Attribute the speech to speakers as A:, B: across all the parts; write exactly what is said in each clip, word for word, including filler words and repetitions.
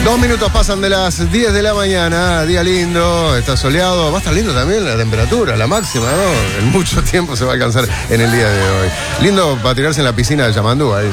A: Dos minutos pasan de las diez de la mañana, día lindo, está soleado, va a estar lindo también la temperatura, la máxima, ¿no? En mucho tiempo se va a alcanzar en el día de hoy. Lindo para tirarse en la piscina de Yamandú ahí,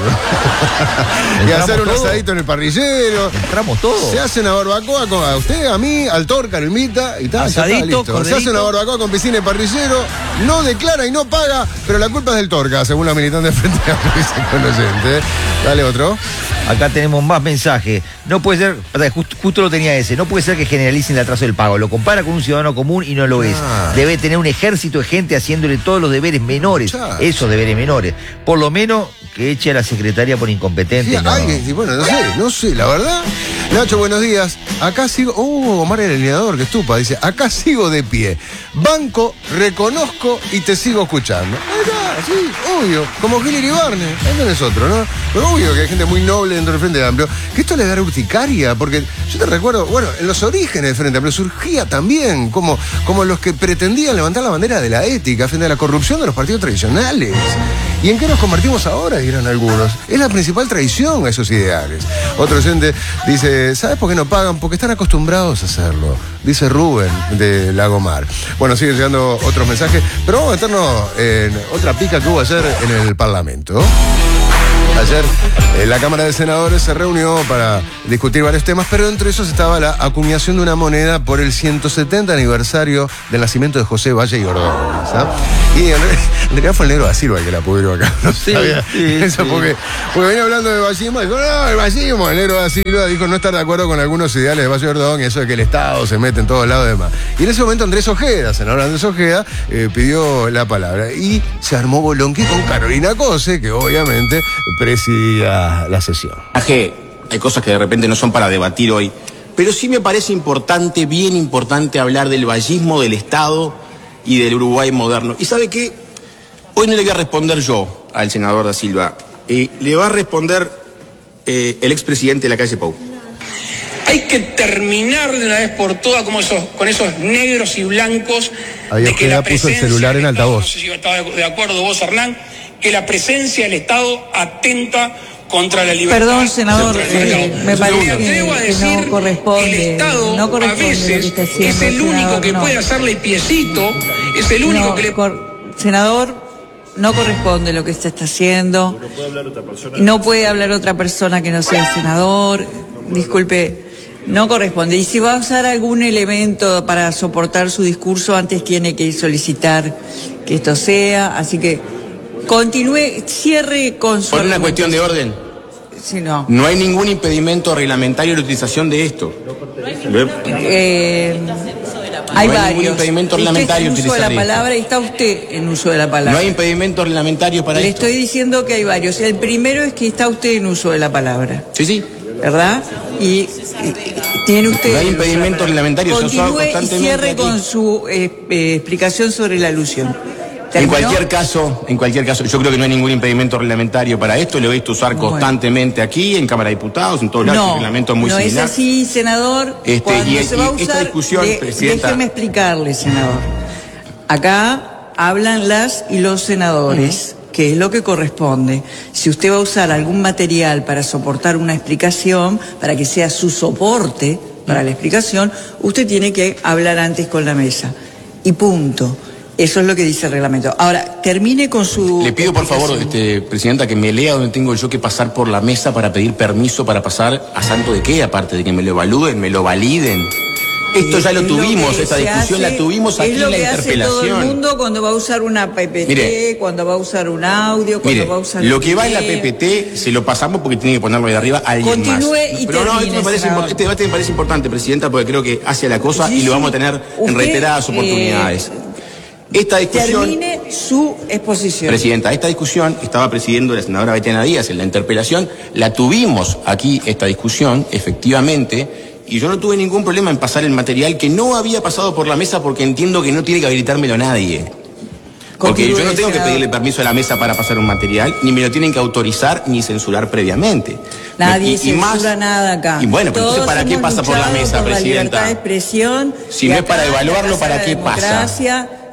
A: ¿no? Y hacer un todo? asadito en el parrillero.
B: Entramos todos.
A: Se hace una barbacoa con a usted, a mí, al Torca, lo invita y tal, ya está listo. Se hace una barbacoa con piscina y parrillero, no declara y no paga, pero la culpa es del Torca, según la militante de Frente Amplio, dice con oyente. Dale otro.
B: Acá tenemos más mensajes. No puede ser, justo, justo lo tenía ese, no puede ser que generalicen el atraso del pago. Lo compara con un ciudadano común y no lo es. Ah. Debe tener un ejército de gente haciéndole todos los deberes menores. Muchas. Esos deberes menores. Por lo menos que eche a la secretaria por incompetente. Sí,
A: no. Ay, bueno, no sé, no sé, la verdad. Nacho, buenos días. Acá sigo. Uh, Omar el alineador, que estupa. Dice, acá sigo de pie. Banco, reconozco y te sigo escuchando. Ahí está, sí, obvio. Como Gil y Barney. Ahí tenés otro, ¿no? Pero obvio que hay gente muy noble dentro del Frente Amplio. Que esto le da urticaria, porque yo te recuerdo, bueno, en los orígenes del Frente Amplio surgía también como, como los que pretendían levantar la bandera de la ética frente a la corrupción de los partidos tradicionales. ¿Y en qué nos convertimos ahora? Dirán algunos. Es la principal traición a esos ideales. Otro oyente dice, ¿sabes por qué no pagan? Porque están acostumbrados a hacerlo. Dice Rubén de Lagomar. Bueno, siguen llegando otros mensajes, pero vamos a meternos en otra pica que hubo ayer en el Parlamento. Ayer eh, la Cámara de Senadores se reunió para discutir varios temas, pero entre esos estaba la acuñación de una moneda por el ciento setenta aniversario del nacimiento de José Valle y Ordóñez. ¿Ah? Y en realidad fue el negro da Silva el que la pudrió acá. No sí, sabía sí, eso sí. Porque, porque venía hablando de vallismo y dijo, no, el vallismo. El negro da Silva dijo no estar de acuerdo con algunos ideales de Valle y Ordóñez, eso de que el Estado se mete en todos lados y demás. Y en ese momento Andrés Ojeda, senador Andrés Ojeda, eh, pidió la palabra. Y se armó bolonqui con Carolina Cose, que obviamente presidía la sesión.
C: Hay cosas que de repente no son para debatir hoy, pero sí me parece importante, bien importante, hablar del vallismo del Estado y del Uruguay moderno. ¿Y sabe qué? Hoy no le voy a responder yo al senador da Silva, eh, le va a responder eh, el expresidente de la calle Pou.
D: Hay que terminar de una vez por todas como esos, con esos negros y blancos.
A: Ahí de que la puso el celular en altavoz.
D: No sé si estaba de acuerdo vos, Hernán, que la presencia del Estado atenta contra la libertad.
E: Perdón, senador, eh, me parece que, que no corresponde.
D: El Estado
E: no corresponde
D: a veces
E: lo que está haciendo,
D: es el único
E: senador,
D: que
E: no.
D: puede hacerle piecito, es el único
E: no,
D: que le...
E: Cor, senador, no corresponde lo que se está haciendo.
F: No puede hablar otra persona.
E: No puede hablar otra persona que no sea el senador. Disculpe. No corresponde. Y si va a usar algún elemento para soportar su discurso, antes tiene que solicitar que esto sea. Así que continúe, cierre con su...
C: Por una cuestión de orden.
E: Sí, no.
C: No hay ningún impedimento reglamentario de la utilización de esto.
E: Eh, hay
C: no hay
E: varios.
C: ningún impedimento reglamentario
E: en uso de la
C: esto.
E: palabra y está usted en uso de la palabra.
C: No hay impedimentos reglamentarios para
E: Le
C: esto.
E: estoy diciendo que hay varios. El primero es que está usted en uso de la palabra.
C: Sí, sí.
E: ¿Verdad? Y, y tiene usted...
C: No hay impedimentos reglamentarios.
E: Continúe y cierre con su eh, eh, explicación sobre la alusión.
C: En cualquier caso, en cualquier caso, yo creo que no hay ningún impedimento reglamentario para esto. Lo he visto usar bueno. constantemente aquí, en Cámara de Diputados, en todos lados,
E: no,
C: un reglamento muy
E: no
C: similar.
E: No es así, senador.
C: Este,
E: Cuando
C: y,
E: se va a
C: y
E: usar,
C: esta discusión,
E: de,
C: presidenta...
E: Déjeme explicarle, senador. Acá hablan las y los senadores, uh-huh. que es lo que corresponde. Si usted va a usar algún material para soportar una explicación, para que sea su soporte para uh-huh. la explicación, usted tiene que hablar antes con la mesa. Y punto. Eso es lo que dice el reglamento. Ahora, termine con su...
C: Le pido, por favor, este, presidenta, que me lea donde tengo yo que pasar por la mesa para pedir permiso para pasar a santo de qué, aparte de que me lo evalúen, me lo validen. Esto ya lo tuvimos, esta discusión la tuvimos aquí en la interpelación.
E: Es lo que hace todo el mundo cuando va a usar una P P T, mire, cuando va a usar un audio, cuando
C: mire,
E: va a usar...
C: lo que va en la P P T se lo pasamos porque tiene que ponerlo de arriba alguien
E: Continúe
C: más.
E: Y
C: Pero
E: termine,
C: no, esto me parece este debate me parece importante, presidenta, porque creo que hace la cosa sí, y lo vamos a tener usted, en reiteradas oportunidades. Eh, Esta discusión...
E: Termine su exposición.
C: Presidenta, esta discusión estaba presidiendo la senadora Betiana Díaz en la interpelación. La tuvimos aquí, esta discusión, efectivamente, y yo no tuve ningún problema en pasar el material que no había pasado por la mesa porque entiendo que no tiene que habilitármelo nadie. Porque yo no tengo que pedirle permiso a la mesa para pasar un material, ni me lo tienen que autorizar ni censurar previamente.
E: Nadie
C: y, y
E: censura
C: más,
E: nada acá.
C: Y bueno, pero entonces, ¿para qué pasa por la mesa,
E: por
C: presidenta?
E: La libertad de expresión.
C: Si no es para evaluarlo, ¿para qué pasa?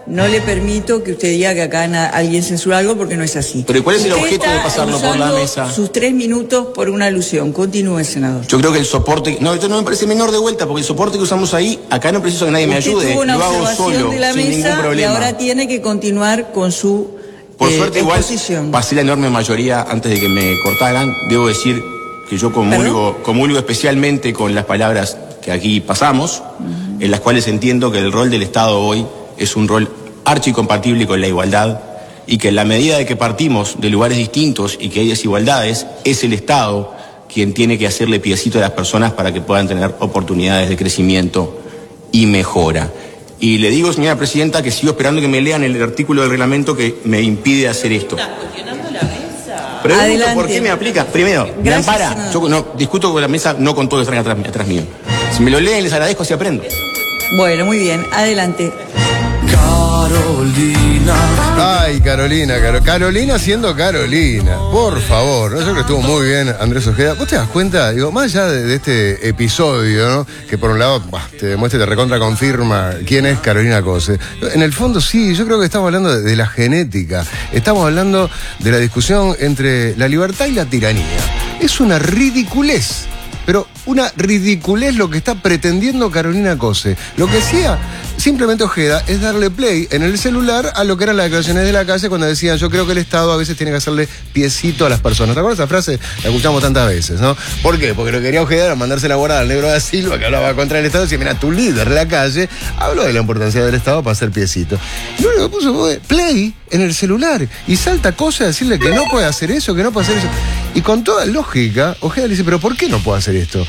E: no le permito que usted diga que acá na- alguien censura algo porque no es así.
C: Pero ¿cuál es el
E: Usted
C: objeto
E: está
C: de pasarlo por la
E: usando
C: mesa?
E: Sus tres minutos por una alusión. Continúe, senador.
C: Yo creo que el soporte... No, esto no me parece menor de vuelta, porque el soporte que usamos ahí, acá no preciso que nadie me
E: Usted
C: ayude.
E: tuvo una
C: Lo hago
E: observación
C: solo,
E: de la
C: sin ningún
E: mesa y
C: problema.
E: ahora tiene que continuar con su
C: Por
E: eh,
C: suerte igual
E: exposición.
C: pasé la enorme mayoría antes de que me cortaran. Debo decir que yo comulgo, comulgo especialmente con las palabras que aquí pasamos, uh-huh. en las cuales entiendo que el rol del Estado hoy es un rol archicompatible con la igualdad y que en la medida de que partimos de lugares distintos y que hay desigualdades, es el Estado quien tiene que hacerle piecito a las personas para que puedan tener oportunidades de crecimiento y mejora. Y le digo, señora presidenta, que sigo esperando que me lean el artículo del reglamento que me impide hacer esto.
F: ¿Estás cuestionando la mesa?
C: Pregunto
E: Adelante.
C: por qué me aplica. Primero, me
E: Gracias,
C: ampara.
E: senador.
C: Yo no discuto con la mesa, no con todo que están atrás, atrás mío. Si me lo leen, les agradezco, así aprendo.
E: Bueno, muy bien. Adelante.
A: Ay, Carolina, Caro- Carolina siendo Carolina. Por favor, ¿no? Yo creo que estuvo muy bien Andrés Ojeda. ¿Vos te das cuenta? Digo, más allá de, de este episodio, ¿no? Que por un lado bah, te demuestra y te recontra confirma quién es Carolina Cose. En el fondo sí, yo creo que estamos hablando de, de la genética. Estamos hablando de la discusión entre la libertad y la tiranía. Es una ridiculez. Pero una ridiculez lo que está pretendiendo Carolina Cose. Lo que hacía simplemente Ojeda es darle play en el celular a lo que eran las declaraciones de la calle cuando decían yo creo que el Estado a veces tiene que hacerle piecito a las personas. ¿Te acuerdas esa frase? La escuchamos tantas veces, ¿no? ¿Por qué? Porque lo que quería Ojeda era mandarse la guardada al negro da Silva que hablaba contra el Estado y decía, mira, tu líder de la calle habló de la importancia del Estado para hacer piecito. Y lo único que puso fue play en el celular y salta Cose a decirle que no puede hacer eso, que no puede hacer eso. Y con toda lógica, Ojeda le dice, pero ¿por qué no puede hacer esto?